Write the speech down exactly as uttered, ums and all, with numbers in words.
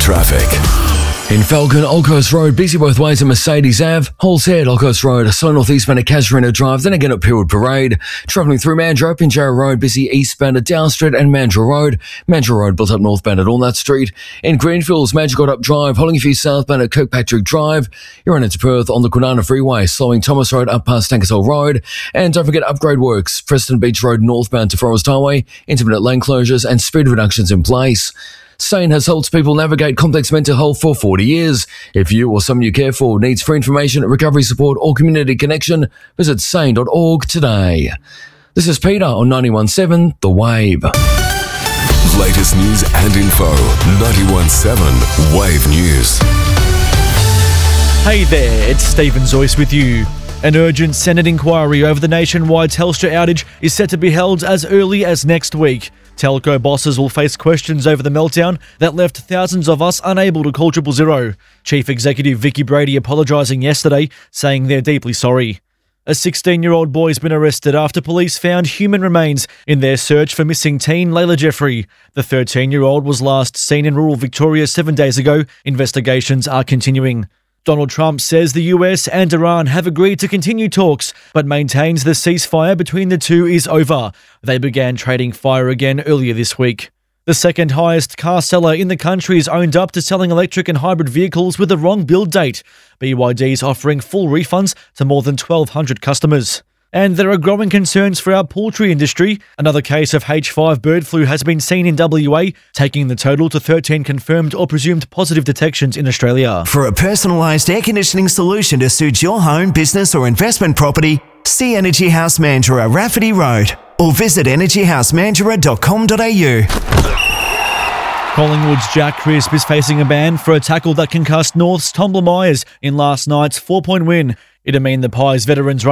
traffic. In Falcon, Old Coast Road, busy both ways at Mercedes Ave, Halls Head, Old Coast Road, slow northeastbound at Casuarina Drive, then again at Peelwood Parade. Travelling through Mandurah, Pinjarra Road, busy eastbound at Down Street and Mandurah Road. Mandurah Road built up northbound at Allnut Street. In Greenfields, Magic Got Up Drive, holding a few southbound at Kirkpatrick Drive. You're on into Perth on the Kwinana Freeway, slowing Thomas Road up past Tankers Road. And don't forget upgrade works, Preston Beach Road northbound to Forest Highway, intermittent lane closures and speed reductions in place. Sane has helped people navigate complex mental health for forty years. If you or someone you care for needs free information, recovery support or community connection, visit sane dot org today. This is Peter on ninety-one point seven The Wave. Latest news and info. ninety-one point seven Wave News. Hey there, it's Stephen Zoyce with you. An urgent Senate inquiry over the nationwide Telstra outage is set to be held as early as next week. Telco bosses will face questions over the meltdown that left thousands of us unable to call triple zero. Chief Executive Vicky Brady apologising yesterday, saying they're deeply sorry. A sixteen-year-old boy has been arrested after police found human remains in their search for missing teen Layla Jeffrey. The thirteen-year-old was last seen in rural Victoria seven days ago. Investigations are continuing. Donald Trump says the U S and Iran have agreed to continue talks, but maintains the ceasefire between the two is over. They began trading fire again earlier this week. The second highest car seller in the country is owned up to selling electric and hybrid vehicles with the wrong build date. B Y D is offering full refunds to more than twelve hundred customers. And there are growing concerns for our poultry industry. Another case of H five bird flu has been seen in W A, taking the total to thirteen confirmed or presumed positive detections in Australia. For a personalised air conditioning solution to suit your home, business or investment property, see Energy House Mandurah, Rafferty Road, or visit energy house mandurah dot com dot a u. Collingwood's Jack Crisp is facing a ban for a tackle that concussed North's Tom Myers in last night's four-point win. It'll mean the Pies veterans